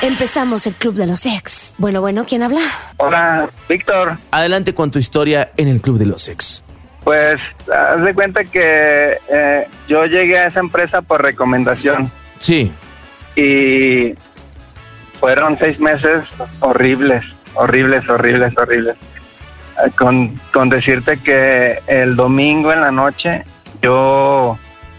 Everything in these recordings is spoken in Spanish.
Empezamos el Club de los Ex. Bueno, ¿quién habla? Hola, Víctor. Adelante con tu historia en el Club de los Ex. Pues, haz de cuenta que yo llegué a esa empresa por recomendación. Sí. Y fueron 6 meses horribles. Con decirte que el domingo en la noche yo...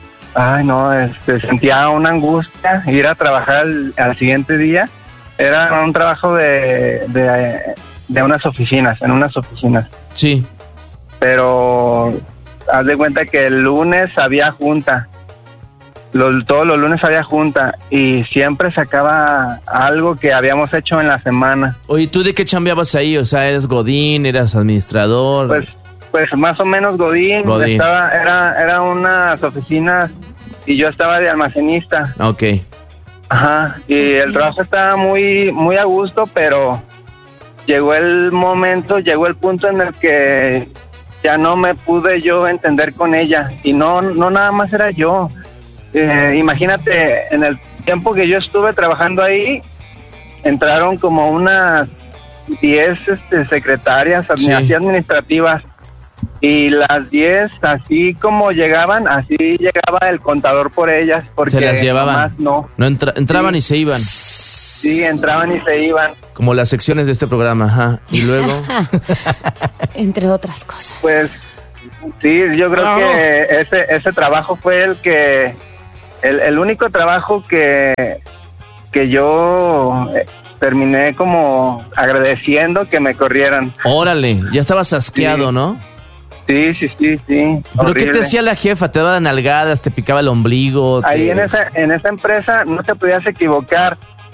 sentía una angustia ir a trabajar al siguiente día. Era un trabajo de unas oficinas, en unas oficinas. Sí. Pero haz de cuenta que el lunes había junta. Todos los lunes había junta y siempre sacaba algo que habíamos hecho en la semana. Oye, ¿tú de qué chambeabas ahí? O sea, ¿eres godín, eras administrador? Pues más o menos godín. Era unas oficinas y yo estaba de almacenista. Ok. Ajá, y el trabajo estaba muy, muy a gusto, pero llegó el punto en el que ya no me pude yo entender con ella. Y no nada más era yo. Imagínate, en el tiempo que yo estuve trabajando ahí, entraron como unas 10 secretarias administrativas. Y las 10, así como llegaban, así llegaba el contador por ellas. Porque se las llevaban. No entraban sí. Y se iban. Sí, entraban y se iban. Como las secciones de este programa, ajá. Y luego... Entre otras cosas. Pues, sí, yo creo que ese trabajo fue el único trabajo que yo... terminé como agradeciendo que me corrieran. Órale, ya estabas asqueado, sí. ¿no? Sí. ¿Pero horrible. ¿Qué te hacía la jefa? ¿Te daba nalgadas? ¿Te picaba el ombligo? Ahí en esa empresa no te podías equivocar.